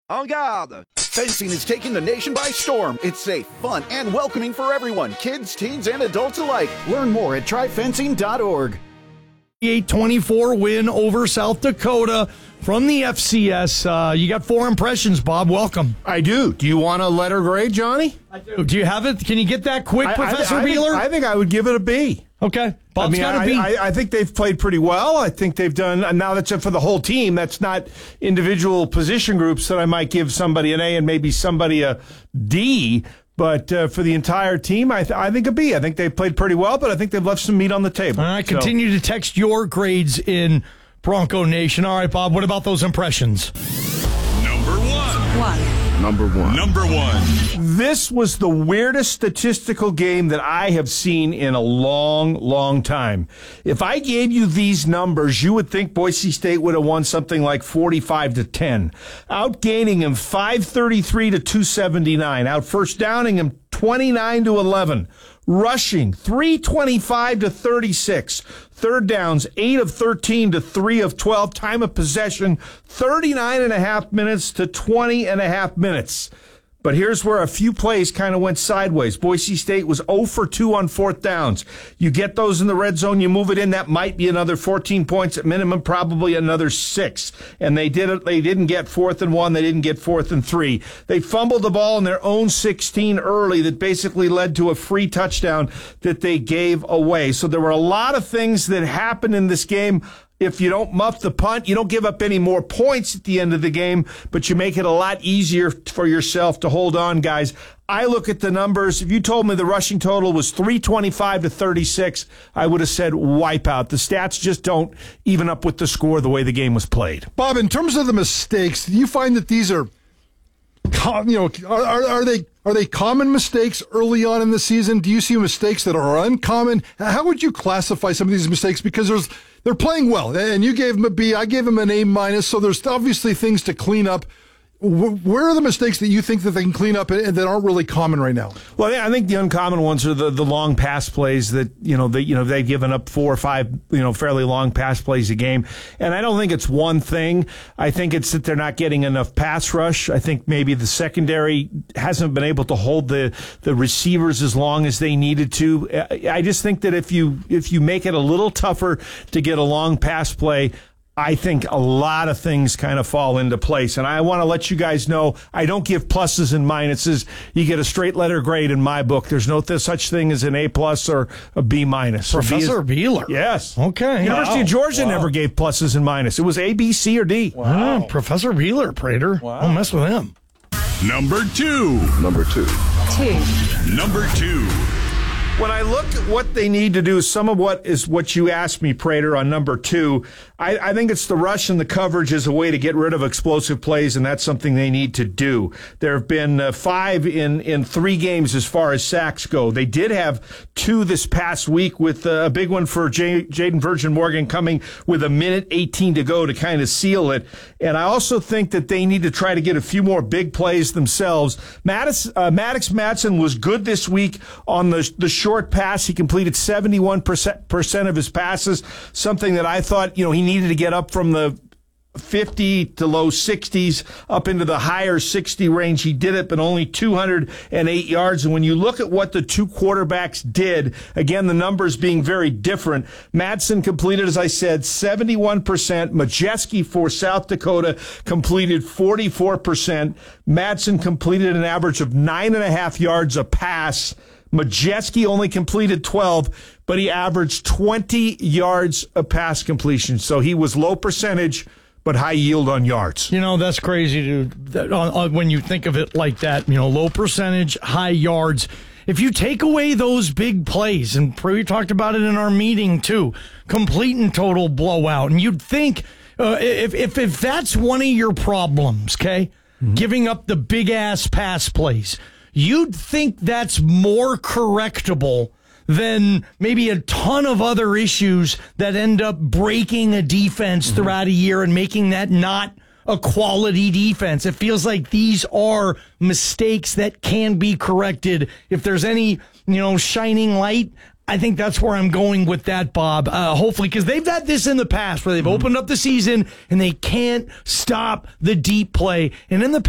En garde! Fencing is taking the nation by storm. It's safe, fun, and welcoming for everyone, kids, teens, and adults alike. Learn more at tryfencing.org. 8-24 win over South Dakota from the FCS. You got 4 impressions, Bob. Welcome. I do. Do you want a letter grade, Johnny? I do. Do you have it? Can you get that quick, Professor Beeler? I think I would give it a B. Okay. Bob's got a B. I think they've played pretty well. I think they've done, and now that's for the whole team. That's not individual position groups that I might give somebody an A and maybe somebody a D. But for the entire team, I think a B. I think they've played pretty well, but I think they've left some meat on the table. All right, continue to text your grades in Bronco Nation. All right, Bob, what about those impressions? Number one. This was the weirdest statistical game that I have seen in a long, long time. If I gave you these numbers, you would think Boise State would have won something like 45-10. Outgaining him 533 to 279. Out first downing him 29-11. Rushing 325 to 36. Third downs 8 of 13 to 3 of 12. Time of possession 39.5 minutes to 20.5 minutes. But here's where a few plays kind of went sideways. Boise State was 0 for 2 on fourth downs. You get those in the red zone, you move it in, that might be another 14 points at minimum, probably another 6. And they did it. They didn't get 4th and 1. They didn't get 4th and 3. They fumbled the ball in their own 16 early that basically led to a free touchdown that they gave away. So there were a lot of things that happened in this game. If you don't muff the punt, you don't give up any more points at the end of the game, but you make it a lot easier for yourself to hold on, guys. I look at the numbers. If you told me the rushing total was 325 to 36, I would have said wipeout. The stats just don't even up with the score the way the game was played. Bob, in terms of the mistakes, do you find that these are, are they common mistakes early on in the season? Do you see mistakes that are uncommon? How would you classify some of these mistakes? Because they're playing well, and you gave them a B, I gave them an A-, so there's obviously things to clean up. Where are the mistakes that you think that they can clean up and that aren't really common right now? Well, I think the uncommon ones are the long pass plays that they've given up 4 or 5 fairly long pass plays a game, and I don't think it's one thing. I think it's that they're not getting enough pass rush. I think maybe the secondary hasn't been able to hold the receivers as long as they needed to. I just think that if you make it a little tougher to get a long pass play, I think a lot of things kind of fall into place. And I want to let you guys know, I don't give pluses and minuses. You get a straight letter grade in my book. There's no such thing as an A+ or a B-. Professor Beeler. Yes. Okay. University of Georgia never gave pluses and minuses. It was A, B, C, or D. Wow. Professor Beeler, Prater. Wow. Don't mess with him. Number two. When I look at what they need to do, some of what you asked me, Prater, on number 2, I think it's the rush and the coverage as a way to get rid of explosive plays, and that's something they need to do. There have been 5 in 3 games as far as sacks go. They did have 2 this past week with a big one for Jaden Virgin Morgan coming with 1:18 to go to kind of seal it. And I also think that they need to try to get a few more big plays themselves. Maddox Madsen was good this week on the short pass. He completed 71% of his passes, something that I thought, he needed to get up from the 50 to low 60s up into the higher 60 range. He did it, but only 208 yards. And when you look at what the 2 quarterbacks did, again, the numbers being very different, Madsen completed, as I said, 71%. Majeski for South Dakota completed 44%. Madsen completed an average of 9.5 yards a pass. Majeski only completed 12, but he averaged 20 yards of pass completion. So he was low percentage, but high yield on yards. That's crazy, dude. When you think of it like that, low percentage, high yards. If you take away those big plays, and we talked about it in our meeting too, complete and total blowout, and you'd think if that's one of your problems, okay, giving up the big-ass pass plays, you'd think that's more correctable than maybe a ton of other issues that end up breaking a defense throughout a year and making that not a quality defense. It feels like these are mistakes that can be corrected. If there's any, shining light, I think that's where I'm going with that, Bob. Hopefully, because they've had this in the past where they've opened up the season and they can't stop the deep play. And in the